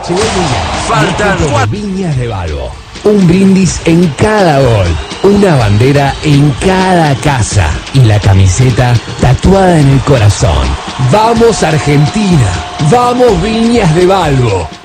Llegó el mundial. Faltan México, 4. Viñas de Balbo. Un brindis en cada gol. Una bandera en cada casa. Y la camiseta tatuada en el corazón. ¡Vamos Argentina! ¡Vamos Viñas de Balbo!